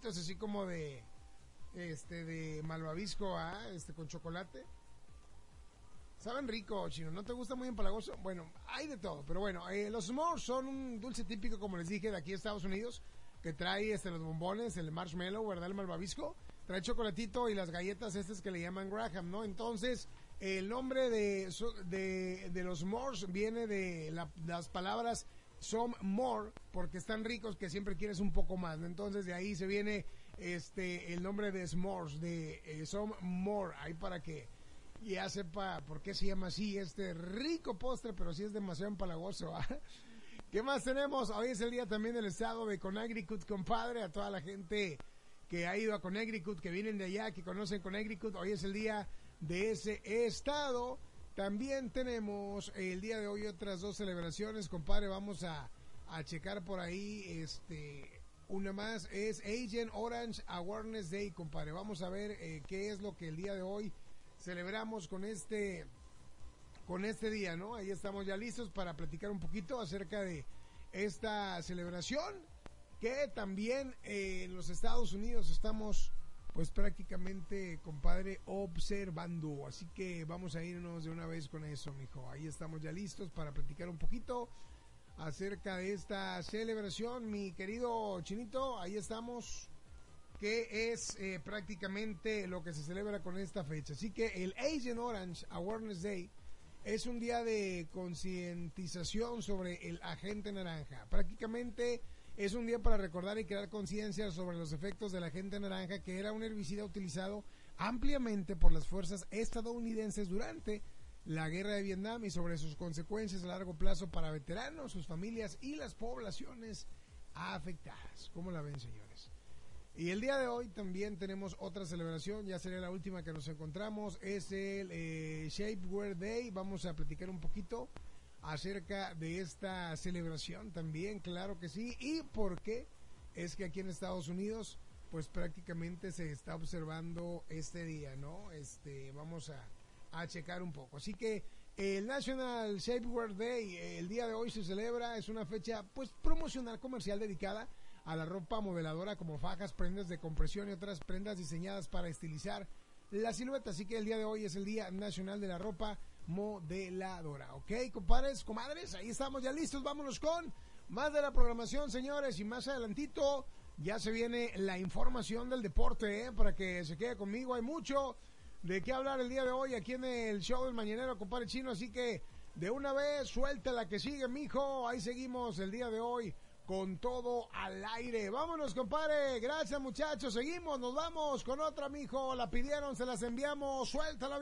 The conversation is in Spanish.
dulcecitos así como de malvavisco, con chocolate. Saben rico, chino. ¿No te gusta muy empalagoso? Bueno, hay de todo. Pero bueno, los s'mores son un dulce típico, como les dije, de aquí de Estados Unidos, que trae los bombones, el marshmallow, ¿verdad? El malvavisco. Trae chocolatito y las galletas estas que le llaman Graham, ¿no? Entonces, el nombre de los s'mores viene de las palabras some more, porque están ricos que siempre quieres un poco más, ¿no? Entonces, de ahí se viene el nombre de s'mores, de some more, ahí para que ya sepa por qué se llama así este rico postre, pero sí es demasiado empalagoso. ¿Qué más tenemos? Hoy es el día también del estado de Connecticut, compadre, a toda la gente que ha ido a Connecticut, que vienen de allá, que conocen Connecticut, hoy es el día de ese estado. También tenemos el día de hoy otras dos celebraciones, compadre, vamos a checar por ahí, una más, es Agent Orange Awareness Day, compadre, vamos a ver qué es lo que el día de hoy celebramos con este día, ¿no? Ahí estamos ya listos para platicar un poquito acerca de esta celebración que también en los Estados Unidos estamos pues prácticamente, compadre, observando, así que vamos a irnos de una vez con eso, mijo. Ahí estamos ya listos para platicar un poquito acerca de esta celebración, mi querido Chinito. Ahí estamos, que es prácticamente lo que se celebra con esta fecha. Así que el Agent Orange Awareness Day es un día de concientización sobre el agente naranja. Prácticamente es un día para recordar y crear conciencia sobre los efectos del agente naranja, que era un herbicida utilizado ampliamente por las fuerzas estadounidenses durante la guerra de Vietnam, y sobre sus consecuencias a largo plazo para veteranos, sus familias y las poblaciones afectadas. ¿Cómo la ven, señores? Y el día de hoy también tenemos otra celebración, ya sería la última que nos encontramos, es el Shapewear Day. Vamos a platicar un poquito acerca de esta celebración también, claro que sí, y por qué es que aquí en Estados Unidos pues prácticamente se está observando este día, ¿no? Vamos a checar un poco. Así que el National Shapewear Day, el día de hoy se celebra, es una fecha pues promocional comercial dedicada a la ropa modeladora, como fajas, prendas de compresión y otras prendas diseñadas para estilizar la silueta. Así que el día de hoy es el Día Nacional de la Ropa Modeladora. Ok, compadres, comadres, ahí estamos ya listos. Vámonos con más de la programación, señores, y más adelantito ya se viene la información del deporte, para que se quede conmigo. Hay mucho de qué hablar el día de hoy aquí en el show del Mañanero, compadre Chino, así que de una vez suelta la que sigue, mijo. Ahí seguimos el día de hoy con todo al aire. Vámonos, compadre. Gracias, muchachos. Seguimos, nos vamos con otra, mijo. La pidieron, se las enviamos. Suéltala.